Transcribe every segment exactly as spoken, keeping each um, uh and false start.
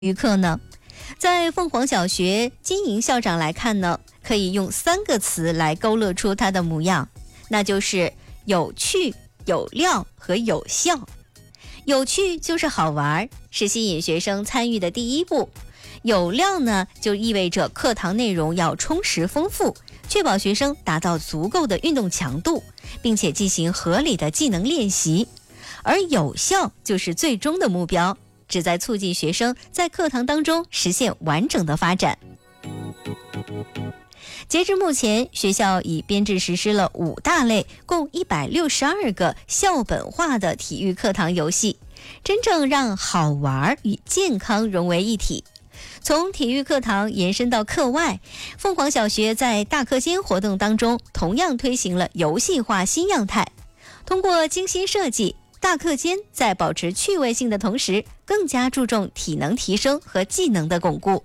育课呢？在凤凰小学金莹校长来看呢，可以用三个词来勾勒出它的模样，那就是有趣、有料和有效。有趣就是好玩，是吸引学生参与的第一步。有料呢，就意味着课堂内容要充实丰富，确保学生达到足够的运动强度，并且进行合理的技能练习。而有效就是最终的目标，旨在促进学生在课堂当中实现完整的发展。截至目前，学校已编制实施了五大类，共一百六十二个校本化的体育课堂游戏，真正让好玩与健康融为一体。从体育课堂延伸到课外，凤凰小学在大课间活动当中同样推行了游戏化新样态，通过精心设计，大课间在保持趣味性的同时，更加注重体能提升和技能的巩固。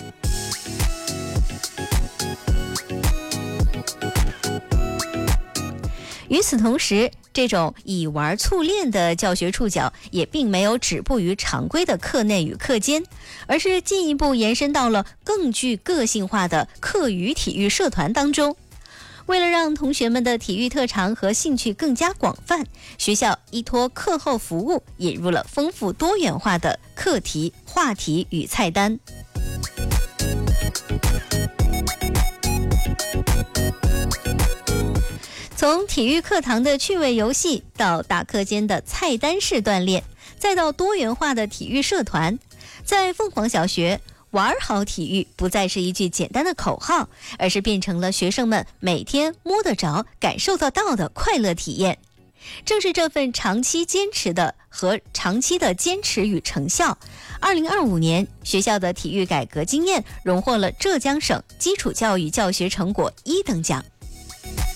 与此同时，这种以玩促练的教学触角也并没有止步于常规的课内与课间，而是进一步延伸到了更具个性化的课余体育社团当中。为了让同学们的体育特长和兴趣更加广泛，学校依托课后服务，引入了丰富多元化的课题、话题与菜单。从体育课堂的趣味游戏，到大课间的菜单式锻炼，再到多元化的体育社团，在凤凰小学，玩好体育不再是一句简单的口号，而是变成了学生们每天摸得着、感受得到的快乐体验。正是这份长期坚持的和长期的坚持与成效，二零二五年学校的体育改革经验荣获了浙江省基础教育教学成果一等奖。